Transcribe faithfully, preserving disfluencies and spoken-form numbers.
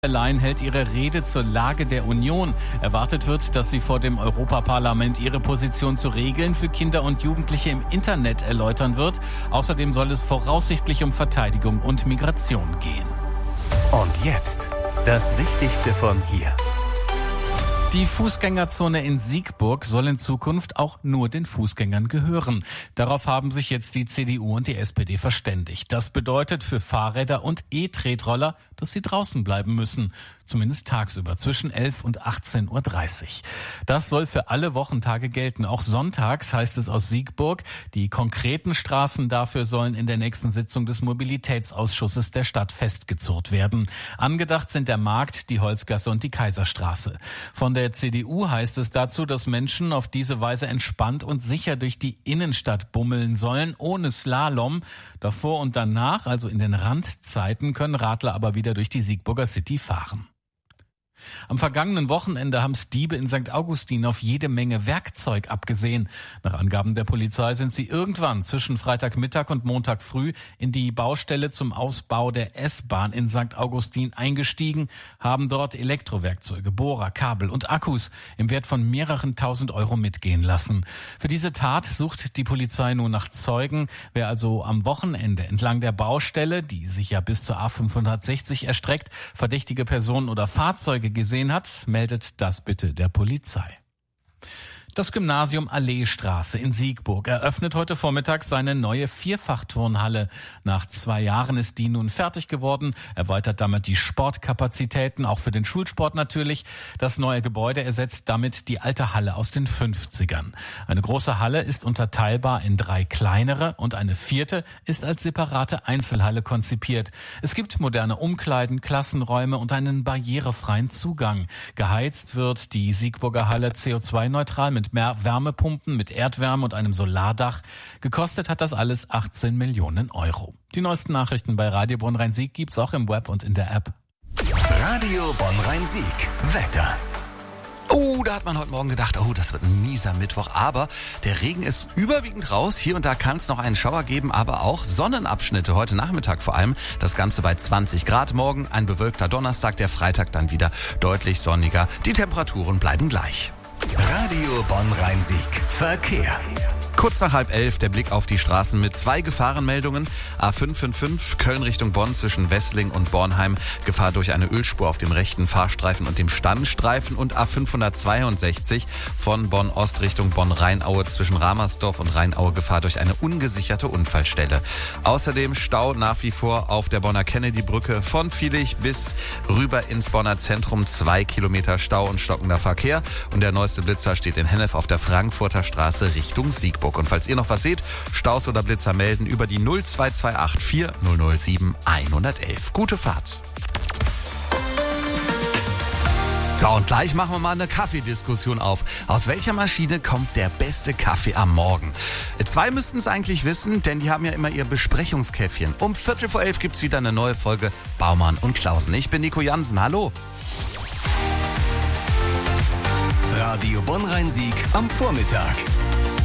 von der Leyen hält ihre Rede zur Lage der Union. Erwartet wird, dass sie vor dem Europaparlament ihre Position zu Regeln für Kinder und Jugendliche im Internet erläutern wird. Außerdem soll es voraussichtlich um Verteidigung und Migration gehen. Und jetzt das Wichtigste von hier. Die Fußgängerzone in Siegburg soll in Zukunft auch nur den Fußgängern gehören. Darauf haben sich jetzt die C D U und die S P D verständigt. Das bedeutet für Fahrräder und E-Tretroller, dass sie draußen bleiben müssen. Zumindest tagsüber zwischen elf und achtzehn Uhr dreißig. Das soll für alle Wochentage gelten. Auch sonntags, heißt es aus Siegburg. Die konkreten Straßen dafür sollen in der nächsten Sitzung des Mobilitätsausschusses der Stadt festgezurrt werden. Angedacht sind der Markt, die Holzgasse und die Kaiserstraße. Von der C D U heißt es dazu, dass Menschen auf diese Weise entspannt und sicher durch die Innenstadt bummeln sollen, ohne Slalom. Davor und danach, also in den Randzeiten, können Radler aber wieder durch die Siegburger City fahren. Am vergangenen Wochenende haben Diebe in Sankt Augustin auf jede Menge Werkzeug abgesehen. Nach Angaben der Polizei sind sie irgendwann zwischen Freitagmittag und Montag früh in die Baustelle zum Ausbau der S-Bahn in Sankt Augustin eingestiegen, haben dort Elektrowerkzeuge, Bohrer, Kabel und Akkus im Wert von mehreren tausend Euro mitgehen lassen. Für diese Tat sucht die Polizei nun nach Zeugen. Wer also am Wochenende entlang der Baustelle, die sich ja bis zur A fünfhundertsechzig erstreckt, verdächtige Personen oder Fahrzeuge gesehen hat, meldet das bitte der Polizei. Das Gymnasium Alleestraße in Siegburg eröffnet heute Vormittag seine neue Vierfachturnhalle. Nach zwei Jahren ist die nun fertig geworden, erweitert damit die Sportkapazitäten, auch für den Schulsport natürlich. Das neue Gebäude ersetzt damit die alte Halle aus den fünfzigern. Eine große Halle ist unterteilbar in drei kleinere und eine vierte ist als separate Einzelhalle konzipiert. Es gibt moderne Umkleiden, Klassenräume und einen barrierefreien Zugang. Geheizt wird die Siegburger Halle C O zwei neutral mit mehr Wärmepumpen, mit Erdwärme und einem Solardach. Gekostet hat das alles achtzehn Millionen Euro. Die neuesten Nachrichten bei Radio Bonn-Rhein-Sieg gibt's auch im Web und in der App. Radio Bonn-Rhein-Sieg. Wetter. Oh, da hat man heute Morgen gedacht, oh, das wird ein mieser Mittwoch. Aber der Regen ist überwiegend raus. Hier und da kann es noch einen Schauer geben, aber auch Sonnenabschnitte. Heute Nachmittag vor allem. Das Ganze bei zwanzig Grad. Morgen ein bewölkter Donnerstag, der Freitag dann wieder deutlich sonniger. Die Temperaturen bleiben gleich. Radio Bonn-Rhein-Sieg. Verkehr. Kurz nach halb elf der Blick auf die Straßen mit zwei Gefahrenmeldungen. A fünf fünf fünf Köln Richtung Bonn zwischen Wessling und Bornheim. Gefahr durch eine Ölspur auf dem rechten Fahrstreifen und dem Standstreifen. Und A fünfhundertzweiundsechzig von Bonn Ost Richtung Bonn-Rheinaue zwischen Ramersdorf und Rheinaue. Gefahr durch eine ungesicherte Unfallstelle. Außerdem Stau nach wie vor auf der Bonner Kennedy-Brücke von Vielig bis rüber ins Bonner Zentrum. Zwei Kilometer Stau und stockender Verkehr. Und der neueste Blitzer steht in Hennef auf der Frankfurter Straße Richtung Siegburg. Und falls ihr noch was seht, Staus oder Blitzer melden über die null zwei zwei acht vier null null sieben eins eins eins. Gute Fahrt. So, und gleich machen wir mal eine Kaffeediskussion auf. Aus welcher Maschine kommt der beste Kaffee am Morgen? Zwei müssten es eigentlich wissen, denn die haben ja immer ihr Besprechungskäffchen. Um Viertel vor elf gibt's wieder eine neue Folge Baumann und Klausen. Ich bin Nico Jansen. Hallo. Radio Bonn-Rhein-Sieg am Vormittag.